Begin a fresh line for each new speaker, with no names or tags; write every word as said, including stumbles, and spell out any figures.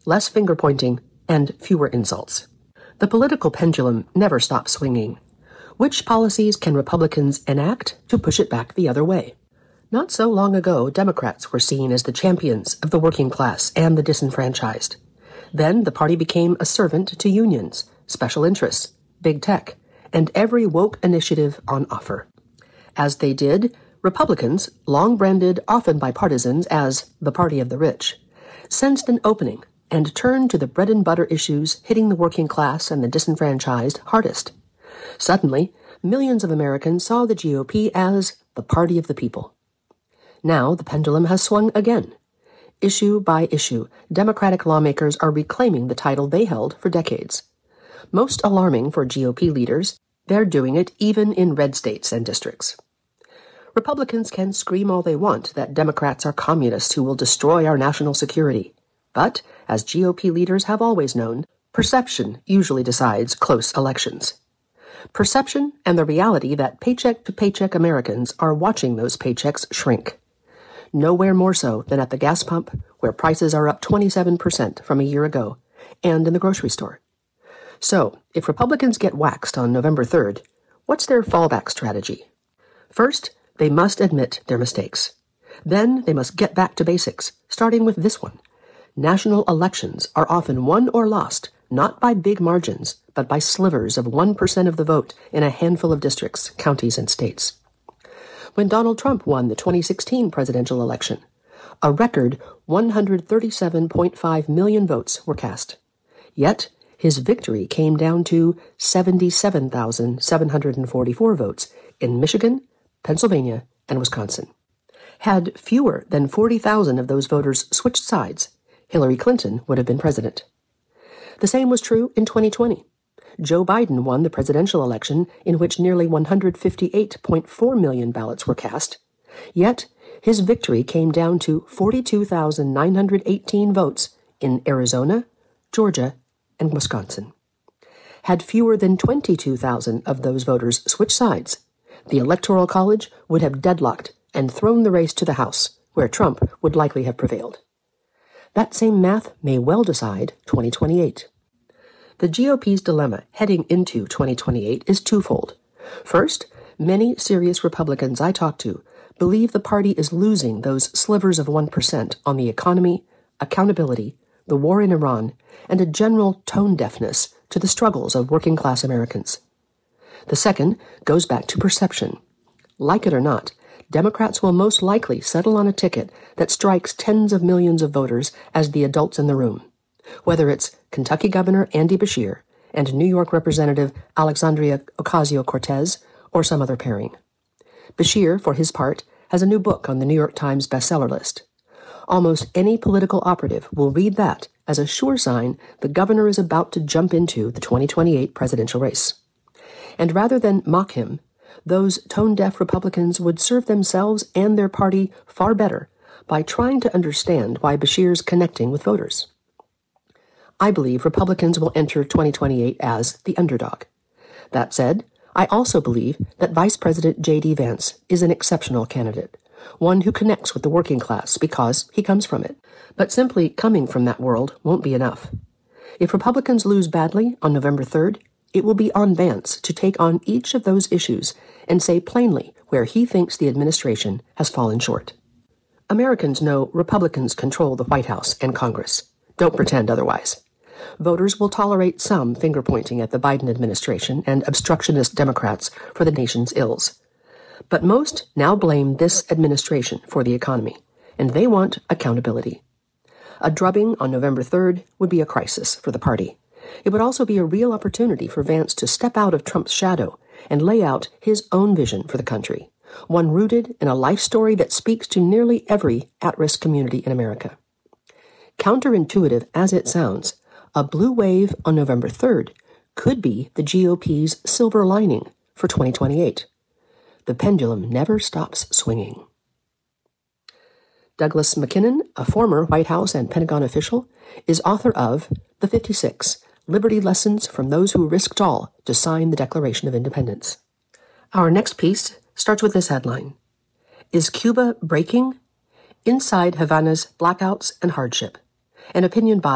less finger-pointing, and fewer insults. The political pendulum never stops swinging. Which policies can Republicans enact to push it back the other way? Not so long ago, Democrats were seen as the champions of the working class and the disenfranchised. Then the party became a servant to unions, special interests, big tech, and every woke initiative on offer. As they did, Republicans, long branded often by partisans as the party of the rich, sensed an opening and turned to the bread-and-butter issues hitting the working class and the disenfranchised hardest. Suddenly, millions of Americans saw the G O P as the party of the people. Now the pendulum has swung again. Issue by issue, Democratic lawmakers are reclaiming the title they held for decades. Most alarming for G O P leaders, they're doing it even in red states and districts. Republicans can scream all they want that Democrats are communists who will destroy our national security. But, as G O P leaders have always known, perception usually decides close elections. Perception and the reality that paycheck-to-paycheck Americans are watching those paychecks shrink. Nowhere more so than at the gas pump, where prices are up twenty-seven percent from a year ago, and in the grocery store. So, if Republicans get waxed on November third, what's their fallback strategy? First, they must admit their mistakes. Then they must get back to basics, starting with this one. National elections are often won or lost, not by big margins, but by slivers of one percent of the vote in a handful of districts, counties, and states. When Donald Trump won the twenty sixteen presidential election, a record one hundred thirty-seven point five million votes were cast. Yet, his victory came down to seventy-seven thousand seven hundred forty-four votes in Michigan, Pennsylvania, and Wisconsin. Had fewer than forty thousand of those voters switched sides, Hillary Clinton would have been president. The same was true in twenty twenty. Joe Biden won the presidential election in which nearly one hundred fifty-eight point four million ballots were cast. Yet, his victory came down to forty-two thousand nine hundred eighteen votes in Arizona, Georgia, and Wisconsin. Had fewer than twenty-two thousand of those voters switched sides, the Electoral College would have deadlocked and thrown the race to the House, where Trump would likely have prevailed. That same math may well decide twenty twenty-eight. The G O P's dilemma heading into twenty twenty-eight is twofold. First, many serious Republicans I talk to believe the party is losing those slivers of one percent on the economy, accountability, the war in Iran, and a general tone deafness to the struggles of working-class Americans. The second goes back to perception. Like it or not, Democrats will most likely settle on a ticket that strikes tens of millions of voters as the adults in the room, whether it's Kentucky Governor Andy Beshear and New York Representative Alexandria Ocasio-Cortez or some other pairing. Beshear, for his part, has a new book on the New York Times bestseller list. Almost any political operative will read that as a sure sign the governor is about to jump into the twenty twenty-eight presidential race. And rather than mock him, those tone-deaf Republicans would serve themselves and their party far better by trying to understand why Beshear's connecting with voters. I believe Republicans will enter twenty twenty-eight as the underdog. That said, I also believe that Vice President J D Vance is an exceptional candidate, one who connects with the working class because he comes from it. But simply coming from that world won't be enough. If Republicans lose badly on November third, it will be on Vance to take on each of those issues and say plainly where he thinks the administration has fallen short. Americans know Republicans control the White House and Congress. Don't pretend otherwise. Voters will tolerate some finger-pointing at the Biden administration and obstructionist Democrats for the nation's ills. But most now blame this administration for the economy, and they want accountability. A drubbing on November third would be a crisis for the party. It would also be a real opportunity for Vance to step out of Trump's shadow and lay out his own vision for the country, one rooted in a life story that speaks to nearly every at-risk community in America. Counterintuitive as it sounds, a blue wave on November third could be the G O P's silver lining for twenty twenty-eight. The pendulum never stops swinging. Douglas McKinnon, a former White House and Pentagon official, is author of The fifty-six, Liberty Lessons from Those Who Risked All to Sign the Declaration of Independence. Our next piece starts with this headline: Is Cuba breaking? Inside Havana's Blackouts and Hardship. An opinion by